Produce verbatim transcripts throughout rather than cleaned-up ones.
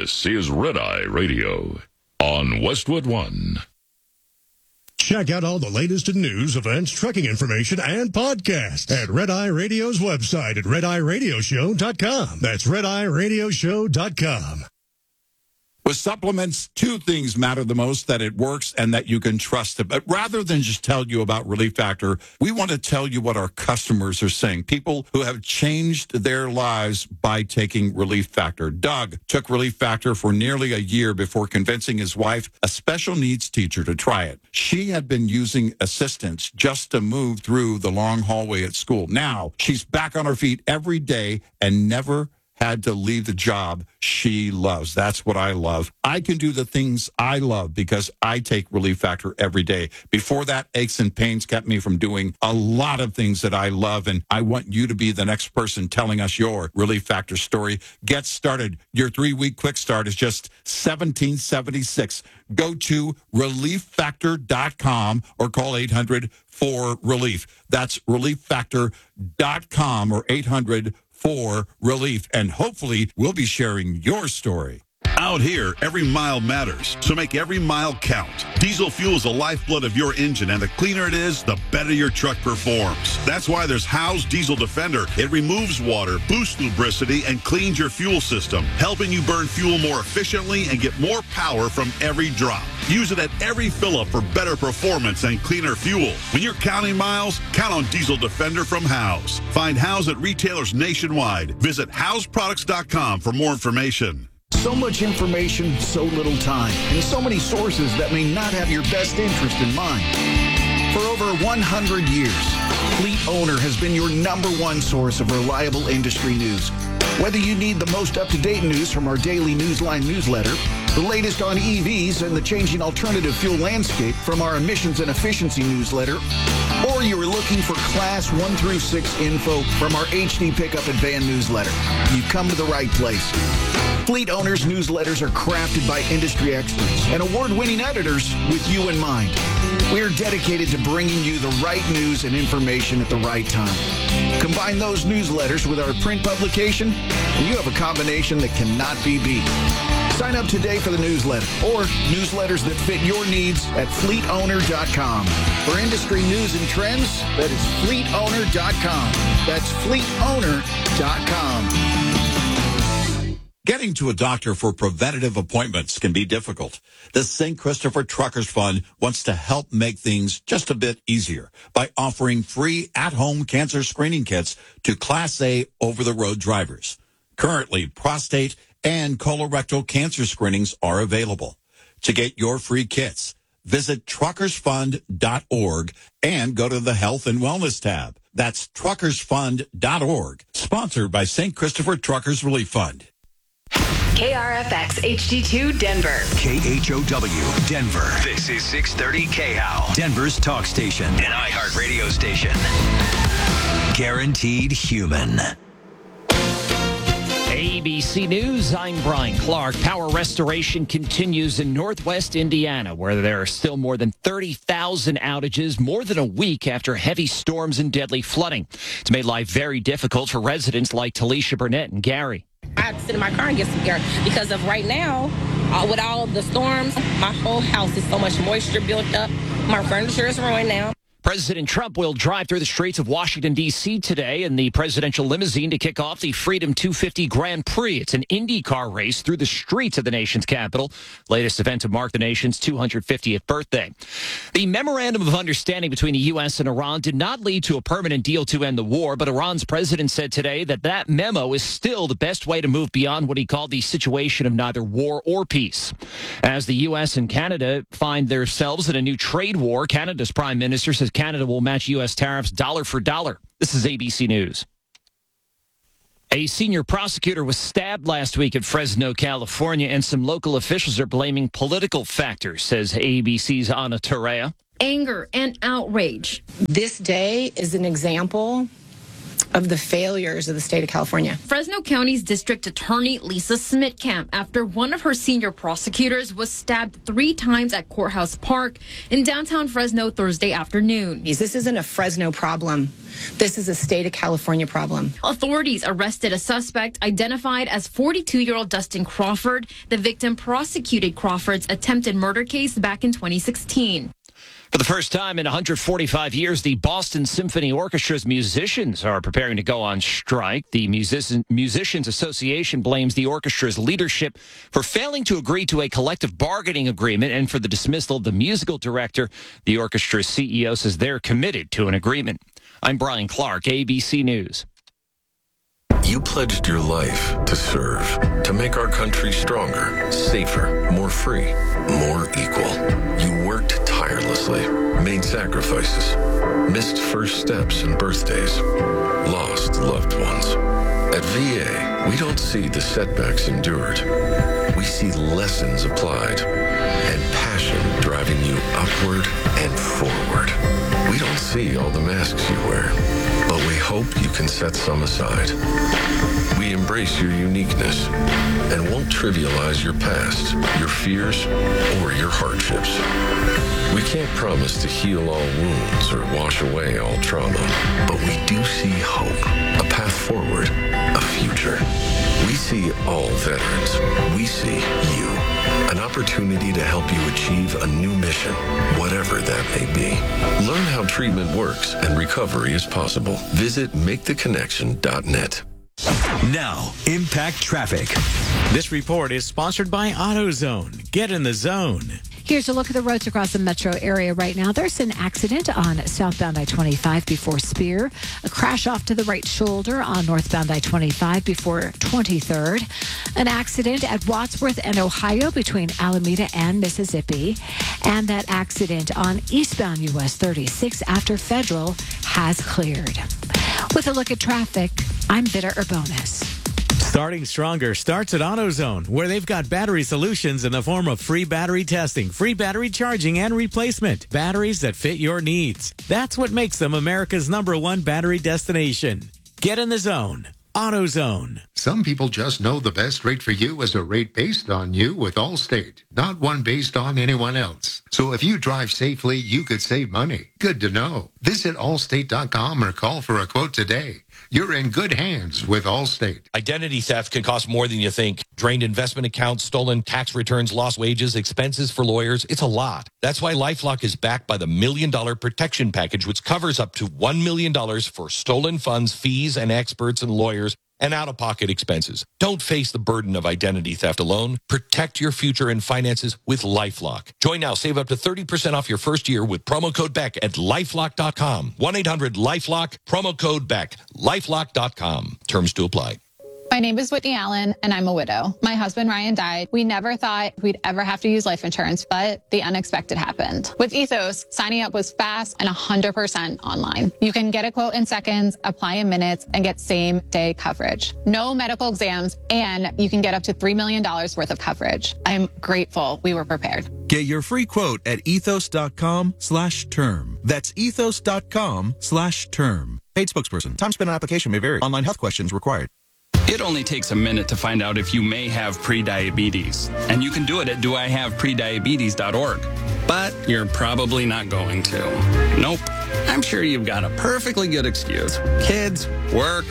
This is Red Eye Radio on Westwood One. Check out all the latest in news, events, trucking information, and podcasts at Red Eye Radio's website at red eye radio show dot com. That's red eye radio show dot com. With supplements, two things matter the most: that it works and that you can trust it. But rather than just tell you about Relief Factor, we want to tell you what our customers are saying. People who have changed their lives by taking Relief Factor. Doug took Relief Factor for nearly a year before convincing his wife, a special needs teacher, to try it. She had been using assistance just to move through the long hallway at school. Now she's back on her feet every day and never had to leave the job she loves. That's what I love. I can do the things I love because I take Relief Factor every day. Before that, aches and pains kept me from doing a lot of things that I love, and I want you to be the next person telling us your Relief Factor story. Get started. Your three-week quick start is just seventeen seventy-six. Go to relief factor dot com or call eight hundred four relief. That's relief factor dot com or eight hundred four relief, and hopefully we'll be sharing your story. Out here, every mile matters, so make every mile count. Diesel fuel is the lifeblood of your engine, and the cleaner it is, the better your truck performs. That's why there's Howe's Diesel Defender. It removes water, boosts lubricity, and cleans your fuel system, helping you burn fuel more efficiently and get more power from every drop. Use it at every fill-up for better performance and cleaner fuel. When you're counting miles, count on Diesel Defender from Howe's. Find Howe's at retailers nationwide. Visit howes products dot com for more information. So much information, so little time, and so many sources that may not have your best interest in mind. For over one hundred years, Fleet Owner has been your number one source of reliable industry news. Whether you need the most up-to-date news from our daily Newsline newsletter, the latest on E Vs and the changing alternative fuel landscape from our emissions and efficiency newsletter, or you're looking for Class one through six info from our H D Pickup and Van newsletter, you've come to the right place. Fleet Owners newsletters are crafted by industry experts and award-winning editors with you in mind. We are dedicated to bringing you the right news and information at the right time. Combine those newsletters with our print publication, and you have a combination that cannot be beat. Sign up today for the newsletter or newsletters that fit your needs at fleet owner dot com. For industry news and trends, that is fleet owner dot com. That's fleet owner dot com. Getting to a doctor for preventative appointments can be difficult. The Saint Christopher Truckers Fund wants to help make things just a bit easier by offering free at-home cancer screening kits to Class A over-the-road drivers. Currently, prostate and colorectal cancer screenings are available. To get your free kits, visit truckers fund dot org and go to the Health and Wellness tab. That's truckers fund dot org, sponsored by Saint Christopher Truckers Relief Fund. K R F X H D two Denver. K H O W Denver. This is six thirty K H O W, Denver's talk station, an iHeart radio station. Guaranteed human. A B C News, I'm Brian Clark. Power restoration continues in northwest Indiana, where there are still more than thirty thousand outages, more than a week after heavy storms and deadly flooding. It's made life very difficult for residents like Talisha Burnett and Gary. I have to sit in my car and get some air because of right now, uh, with all the storms, my whole house is so much moisture built up. My furniture is ruined now. President Trump will drive through the streets of Washington, D C today in the presidential limousine to kick off the Freedom two fifty Grand Prix. It's an IndyCar race through the streets of the nation's capital, latest event to mark the nation's two hundred fiftieth birthday. The memorandum of understanding between the U S and Iran did not lead to a permanent deal to end the war, but Iran's president said today that that memo is still the best way to move beyond what he called the situation of neither war or peace. As the U S and Canada find themselves in a new trade war, Canada's prime minister says Canada will match U S tariffs dollar for dollar. This is A B C News. A senior prosecutor was stabbed last week in Fresno, California, and some local officials are blaming political factors, says A B C's Ana Torrea. Anger and outrage. This day is an example of the failures of the state of California. Fresno County's District Attorney Lisa Smitkamp, after one of her senior prosecutors was stabbed three times at Courthouse Park in downtown Fresno Thursday afternoon. This isn't a Fresno problem. This is a state of California problem. Authorities arrested a suspect identified as forty-two-year-old Dustin Crawford. The victim prosecuted Crawford's attempted murder case back in twenty sixteen. For the first time in one hundred forty-five years, the Boston Symphony Orchestra's musicians are preparing to go on strike. The Musician, Musicians Association blames the orchestra's leadership for failing to agree to a collective bargaining agreement and for the dismissal of the musical director. The orchestra's C E O says they're committed to an agreement. I'm Brian Clark, A B C News. You pledged your life to serve, to make our country stronger, safer, more free, more equal. You worked tirelessly, made sacrifices, missed first steps and birthdays, lost loved ones. At V A, we don't see the setbacks endured. We see lessons applied and passion driving you upward and forward. We don't see all the masks you wear, but we hope you can set some aside. We embrace your uniqueness and won't trivialize your past, your fears, or your hardships. We can't promise to heal all wounds or wash away all trauma, but we do see hope, a path forward, a future. We see all veterans. We see you. An opportunity to help you achieve a new mission, whatever that may be. Learn how treatment works and recovery is possible. Visit make the connection dot net. Now, Impact Traffic. This report is sponsored by AutoZone. Get in the zone. Here's a look at the roads across the metro area right now. There's an accident on southbound I twenty-five before Spear. A crash off to the right shoulder on northbound I twenty-five before twenty-third. An accident at Wadsworth and Ohio between Alameda and Mississippi. And that accident on eastbound U S thirty-six after Federal has cleared. With a look at traffic, I'm Vida Urbonis. Starting stronger starts at AutoZone, where they've got battery solutions in the form of free battery testing, free battery charging, and replacement. Batteries that fit your needs. That's what makes them America's number one battery destination. Get in the zone. AutoZone. Some people just know the best rate for you is a rate based on you with Allstate, not one based on anyone else. So if you drive safely, you could save money. Good to know. Visit allstate dot com or call for a quote today. You're in good hands with Allstate. Identity theft can cost more than you think. Drained investment accounts, stolen tax returns, lost wages, expenses for lawyers. It's a lot. That's why LifeLock is backed by the Million Dollar Protection Package, which covers up to one million dollars for stolen funds, fees, and experts and lawyers, and out-of-pocket expenses. Don't face the burden of identity theft alone. Protect your future and finances with LifeLock. Join now. Save up to thirty percent off your first year with promo code Beck at lifelock dot com. one eight hundred lifelock, promo code Beck, lifelock dot com. Terms to apply. My name is Whitney Allen, and I'm a widow. My husband, Ryan, died. We never thought we'd ever have to use life insurance, but the unexpected happened. With Ethos, signing up was fast and one hundred percent online. You can get a quote in seconds, apply in minutes, and get same-day coverage. No medical exams, and you can get up to three million dollars worth of coverage. I'm grateful we were prepared. Get your free quote at ethos dot com slash term. That's ethos dot com slash term. Paid spokesperson. Time spent on application may vary. Online health questions required. It only takes a minute to find out if you may have prediabetes, and you can do it at do I have prediabetes dot org. But you're probably not going to. Nope. I'm sure you've got a perfectly good excuse. Kids, work.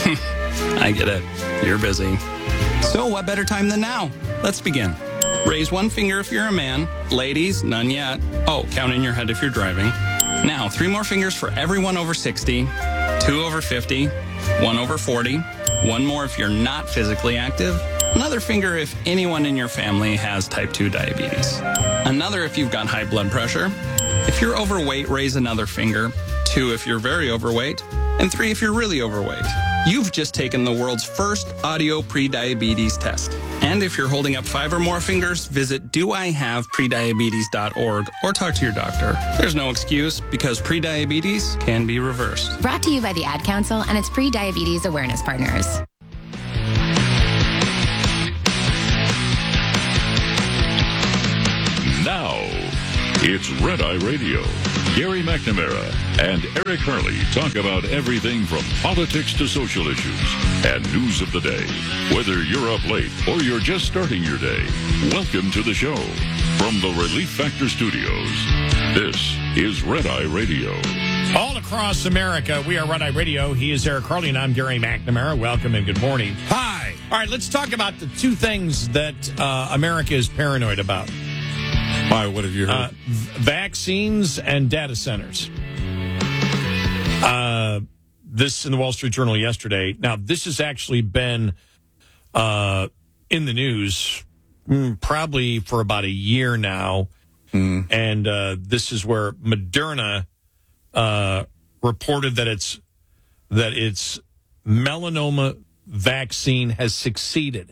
I get it. You're busy. So what better time than now? Let's begin. Raise one finger if you're a man. Ladies, none yet. Oh, count in your head if you're driving. Now, three more fingers for everyone over sixty, two over fifty, one over forty, one more if you're not physically active, another finger if anyone in your family has type two diabetes, another if you've got high blood pressure. If you're overweight, raise another finger, two if you're very overweight, and three if you're really overweight. You've just taken the world's first audio prediabetes test. And if you're holding up five or more fingers, visit do I have prediabetes dot org or talk to your doctor. There's no excuse because prediabetes can be reversed. Brought to you by the Ad Council and its pre-diabetes awareness partners. Now, it's Red Eye Radio. Gary McNamara and Eric Harley talk about everything from politics to social issues and news of the day. Whether you're up late or you're just starting your day, welcome to the show. From the Relief Factor Studios, this is Red Eye Radio. All across America, we are Red Eye Radio. He is Eric Harley, and I'm Gary McNamara. Welcome and good morning. Hi. All right, let's talk about the two things that uh, America is paranoid about. All right, what have you heard? Uh, v- vaccines and data centers. Uh, this in the Wall Street Journal yesterday. Now, this has actually been uh, in the news mm, probably for about a year now. Mm. And uh, this is where Moderna uh, reported that its that its melanoma vaccine has succeeded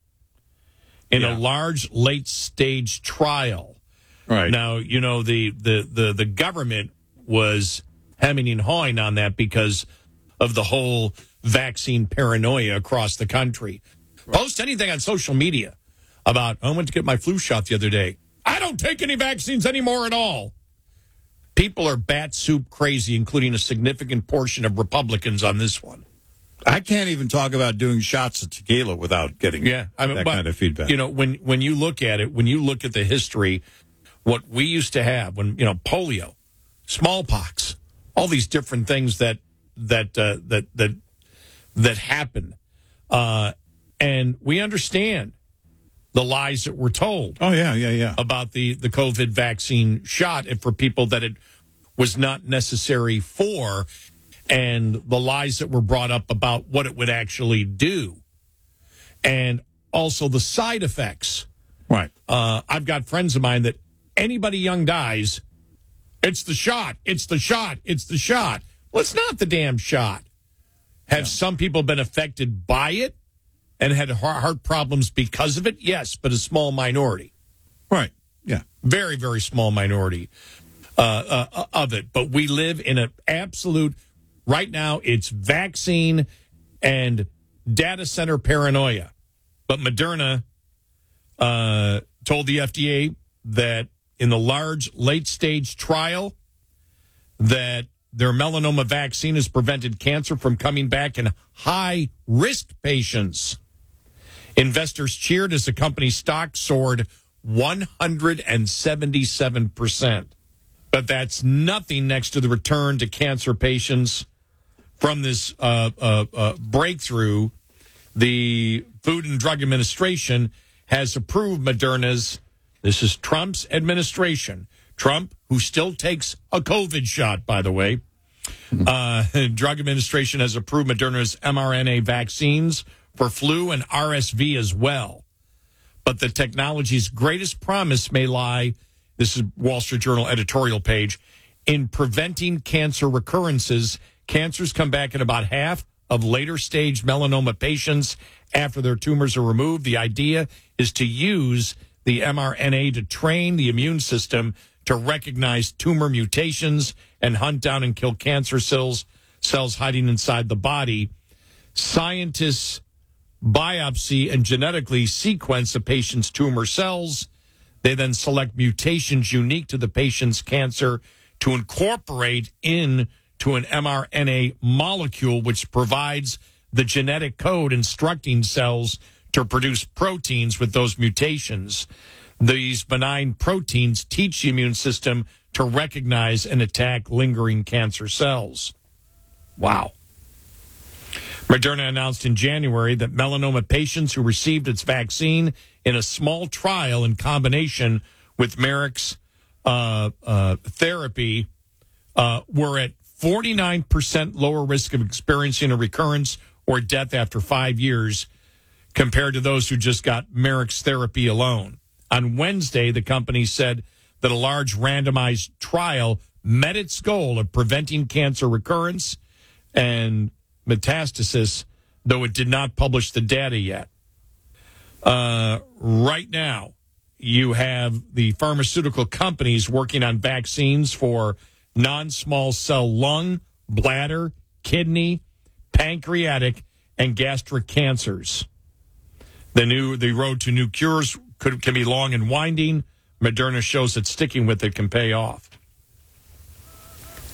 in Yeah. a large late-stage trial. Right. Now, you know, the, the, the, the government was hemming and hawing on that because of the whole vaccine paranoia across the country. Right. Post anything on social media about, I went to get my flu shot the other day. I don't take any vaccines anymore at all. People are bat soup crazy, including a significant portion of Republicans on this one. I can't even talk about doing shots of tequila without getting yeah, I mean, that but, kind of feedback. You know, when, when you look at it, when you look at the history, what we used to have when, you know, polio, smallpox, all these different things that that uh, that that that happen, uh, and we understand the lies that were told. Oh yeah, yeah, yeah. About the the COVID vaccine shot, and for people that it was not necessary for, and the lies that were brought up about what it would actually do, and also the side effects. Right. Uh, I've got friends of mine that anybody young dies, it's the shot, it's the shot, it's the shot. Well, it's not the damn shot. Have yeah. some people been affected by it and had heart problems because of it? Yes, but a small minority. Right. Yeah. Very, very small minority uh, uh, of it. But we live in an absolute, right now, it's vaccine and data center paranoia. But Moderna uh, told the F D A that in the large late-stage trial that their melanoma vaccine has prevented cancer from coming back in high-risk patients. Investors cheered as the company's stock soared one hundred seventy-seven percent. But that's nothing next to the return to cancer patients from this uh, uh, uh, breakthrough. The Food and Drug Administration has approved Moderna's. This is Trump's administration. Trump, who still takes a COVID shot, by the way. Uh, Drug Administration has approved Moderna's mRNA vaccines for flu and R S V as well. But the technology's greatest promise may lie, this is Wall Street Journal editorial page, in preventing cancer recurrences. Cancers come back in about half of later stage melanoma patients after their tumors are removed. The idea is to use the mRNA to train the immune system to recognize tumor mutations and hunt down and kill cancer cells, cells hiding inside the body. Scientists biopsy and genetically sequence a patient's tumor cells. They then select mutations unique to the patient's cancer to incorporate into an mRNA molecule, which provides the genetic code instructing cells to produce proteins with those mutations. These benign proteins teach the immune system to recognize and attack lingering cancer cells. Wow. Moderna announced in January that melanoma patients who received its vaccine in a small trial in combination with Merck's uh, uh, therapy uh, were at forty-nine percent lower risk of experiencing a recurrence or death after five years compared to those who just got Merck's therapy alone. On Wednesday, the company said that a large randomized trial met its goal of preventing cancer recurrence and metastasis, though it did not publish the data yet. Uh, right now, you have the pharmaceutical companies working on vaccines for non-small cell lung, bladder, kidney, pancreatic, and gastric cancers. The new the road to new cures could can be long and winding. Moderna shows that sticking with it can pay off.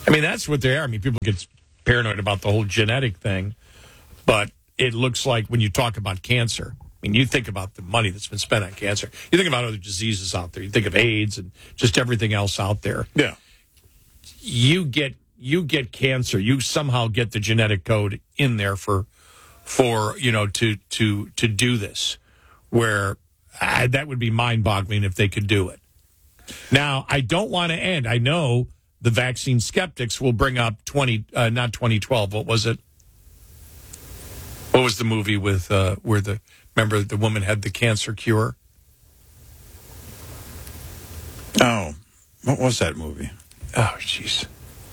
I mean, that's what they are. I mean, people get paranoid about the whole genetic thing, but it looks like when you talk about cancer, I mean, you think about the money that's been spent on cancer. You think about other diseases out there. You think of AIDS and just everything else out there. Yeah. You get you get cancer. You somehow get the genetic code in there for for you know to to to do this. Where uh, that would be mind-boggling if they could do it. Now, I don't want to end. I know the vaccine skeptics will bring up twenty, uh, not twenty twelve. What was it? What was the movie with uh, where the remember the woman had the cancer cure? Oh, what was that movie? Oh, jeez.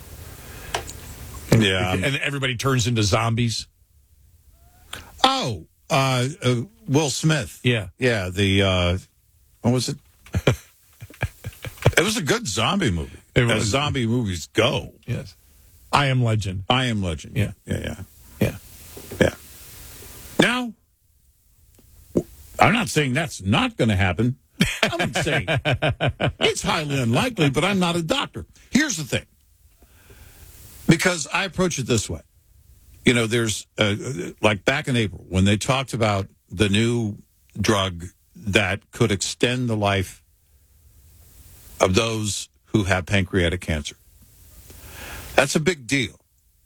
Yeah, and everybody turns into zombies. Oh, uh, uh, Will Smith. Yeah, yeah. The uh, what was it? It was a good zombie movie. It was. As zombie movies go. Yes. I Am Legend. I Am Legend. Yeah. Yeah, yeah. Yeah. Yeah. Now, I'm not saying that's not going to happen. I'm saying it's highly unlikely, but I'm not a doctor. Here's the thing. Because I approach it this way. You know, there's, uh, like back in April, when they talked about the new drug that could extend the life of those who have pancreatic cancer. That's a big deal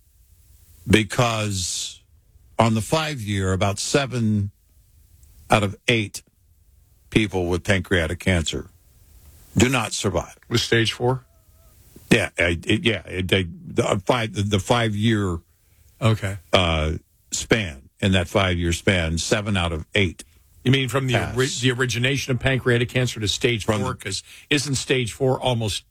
because on the five-year, about seven out of eight people with pancreatic cancer do not survive. With stage four? Yeah, it, it, yeah. It, they, the five, the, the five-year okay uh, span, in that five-year span, seven out of eight. You mean from the pass. ori- the origination of pancreatic cancer to stage From four? the- Because isn't stage four almost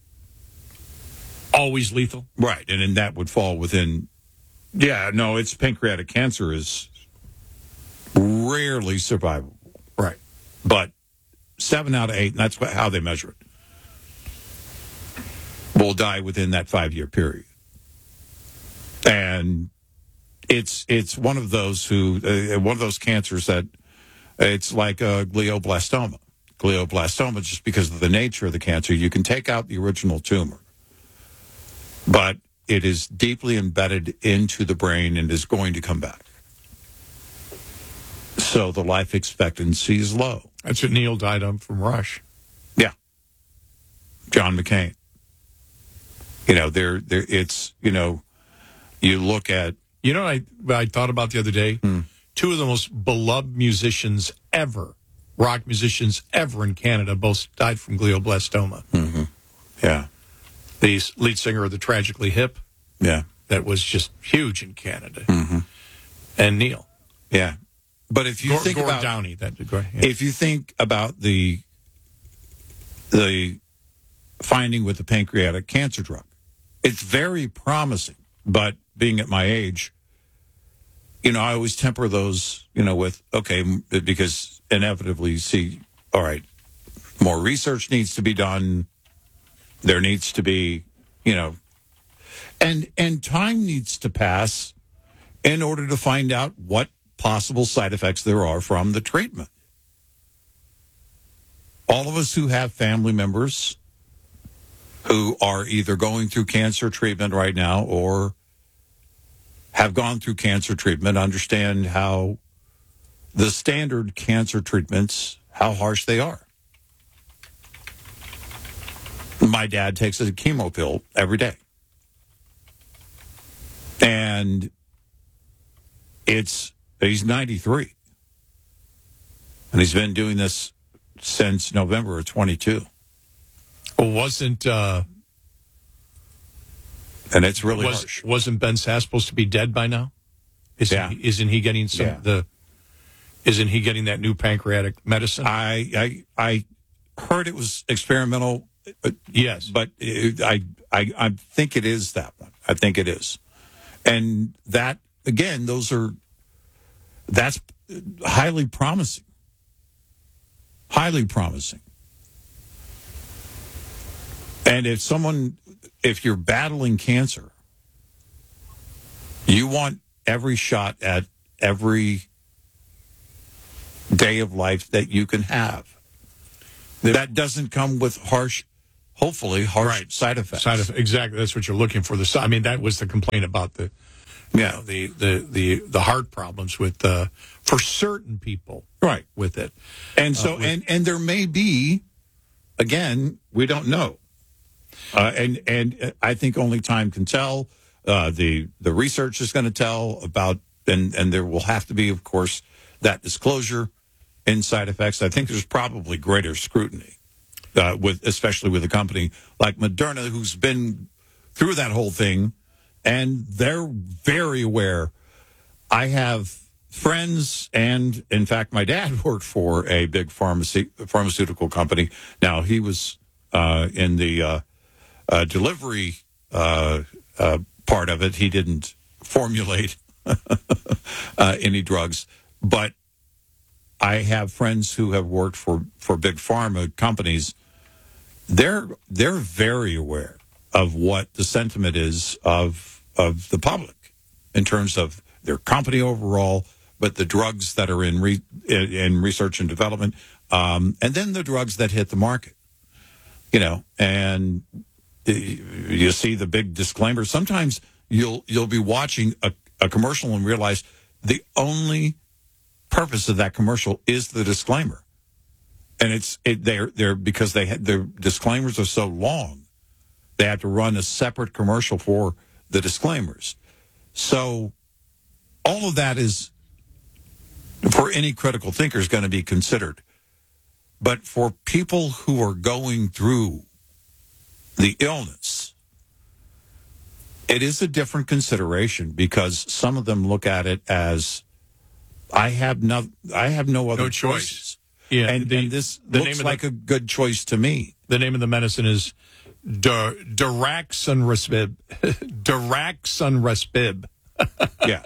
always lethal? Right, and then that would fall within. Yeah, no, it's pancreatic cancer is rarely survivable. Right, but seven out of eight, and that's what, how they measure it, will die within that five-year period. And it's it's one of those who uh, one of those cancers that it's like a glioblastoma. Glioblastoma, just because of the nature of the cancer, you can take out the original tumor, but it is deeply embedded into the brain and is going to come back. So the life expectancy is low. That's what Neil died of from Rush. Yeah. John McCain. You know, there, there. It's, you know, you look at. You know what I, I thought about the other day? Hmm. Two of the most beloved musicians ever, rock musicians ever in Canada, both died from glioblastoma. Mm-hmm. Yeah. The lead singer of the Tragically Hip. Yeah. That was just huge in Canada. Mm-hmm. And Neil. Yeah. But if you Gord, think Gord about Downey, that yeah. if you think about the the finding with the pancreatic cancer drug, it's very promising. But being at my age, you know, I always temper those, you know, with okay, because inevitably you see, all right, more research needs to be done. There needs to be, you know, and and time needs to pass in order to find out what possible side effects there are from the treatment. All of us who have family members who are either going through cancer treatment right now or have gone through cancer treatment understand how the standard cancer treatments, how harsh they are. My dad takes a chemo pill every day. And it's he's ninety-three. And he's been doing this since November of twenty-two. Well, wasn't uh, and it's really was, harsh. Wasn't Ben Sass supposed to be dead by now? Isn't Yeah. he, isn't he getting some Yeah. the? Isn't he getting that new pancreatic medicine? I I I heard it was experimental. Yes, but it, I I I think it is that one. I think it is, and that again, those are that's highly promising. Highly promising. And if someone, if you're battling cancer, you want every shot at every day of life that you can have. That doesn't come with harsh hopefully harsh Right. side effects. Side effect, exactly. That's what you're looking for. The si- I mean, that was the complaint about the, yeah, you know, the, the the the heart problems with uh, for certain people, right, with it. And so, Uh, with- and and there may be, again, we don't know, uh, and and I think only time can tell. Uh, the the research is going to tell about, and and there will have to be, of course, that disclosure in side effects. I think there's probably greater scrutiny, uh, with especially with a company like Moderna, who's been through that whole thing, and they're very aware. I have friends, and in fact, my dad worked for a big pharmacy pharmaceutical company. Now he was uh, in the uh, uh, delivery uh, uh, part of it. He didn't formulate uh, any drugs, but I have friends who have worked for, for big pharma companies. They're they're very aware of what the sentiment is of of the public in terms of their company overall, but the drugs that are in re, in, in research and development, um, and then the drugs that hit the market. You know, and you see the big disclaimer. Sometimes you'll you'll be watching a, a commercial and realize the only purpose of that commercial is the disclaimer, and it's it, they're they're because they had, their disclaimers are so long, they have to run a separate commercial for the disclaimers. So all of that is, for any critical thinker, is going to be considered, but for people who are going through the illness, it is a different consideration, because some of them look at it as, I have no, I have no other No choice. choices. Yeah, and, the- and this the looks name of like the- a good choice to me. The name of the medicine is Dur- Duraxonrasib. Duraxonrasib. Yeah,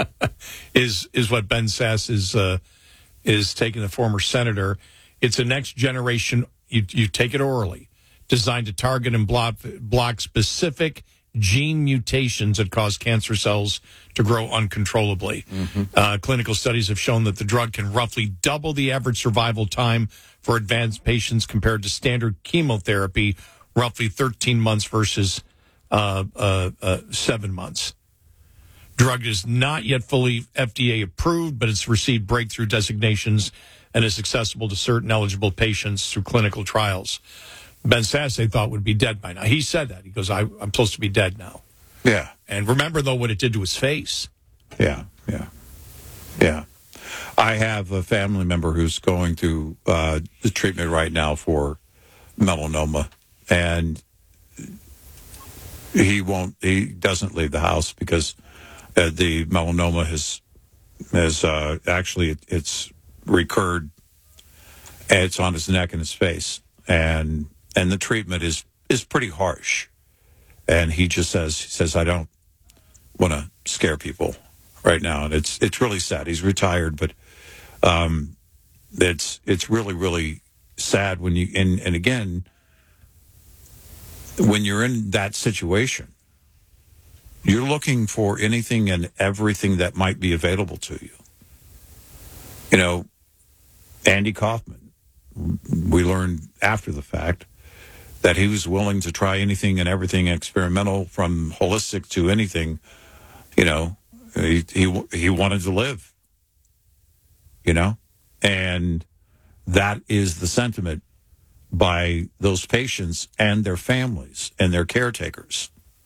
is is what Ben Sass is uh, is taking, the former senator. It's a next generation. You you take it orally, designed to target and block block specific gene mutations that cause cancer cells to grow uncontrollably. Uh, clinical studies have shown that the drug can roughly double the average survival time for advanced patients compared to standard chemotherapy, roughly thirteen months versus uh, uh, uh, seven months. Drug is not yet fully F D A approved, but it's received breakthrough designations and is accessible to certain eligible patients through clinical trials. Ben Sasse they thought would be dead by now. He said that. He goes, I, I'm supposed to be dead now. yeah, And remember, though, what it did to his face. yeah, yeah, yeah. I have a family member who's going through uh, the treatment right now for melanoma, and he won't. He doesn't leave the house because uh, the melanoma has has uh, actually it, it's recurred. And it's on his neck and his face, and and the treatment is is pretty harsh. And he just says he says I don't want to scare people right now, and it's it's really sad. He's retired, but um, it's it's really really sad when you and and again when you're in that situation, you're looking for anything and everything that might be available to you. You know, Andy Kaufman, we learned after the fact that he was willing to try anything and everything experimental, from holistic to anything. You know, he he, he wanted to live, you know, and that is the sentiment by those patients and their families and their caretakers.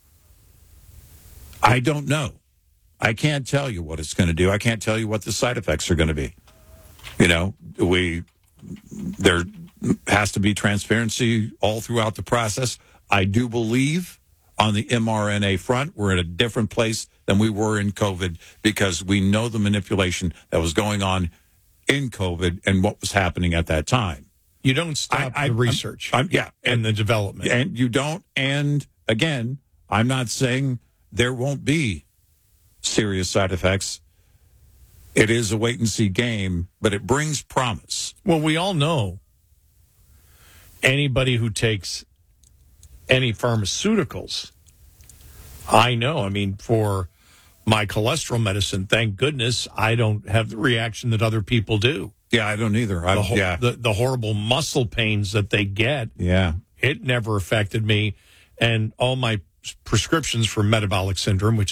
I don't know. I can't tell you what it's going to do. I can't tell you what the side effects are going to be. You know, we there has to be transparency all throughout the process. I do believe on the mRNA front, we're in a different place than we were in COVID, because we know the manipulation that was going on in COVID and what was happening at that time. You don't stop I- I- the research I'm- I'm- yeah, and the development. And you don't. And again, I'm not saying there won't be serious side effects. It is a wait and see game, but it brings promise. Well, we all know anybody who takes any pharmaceuticals, I know, I mean, for my cholesterol medicine, thank goodness I don't have the reaction that other people do. Yeah, I don't either. I, The, ho- yeah, the, the horrible muscle pains that they get yeah. It never affected me. And all my prescriptions for metabolic syndrome, which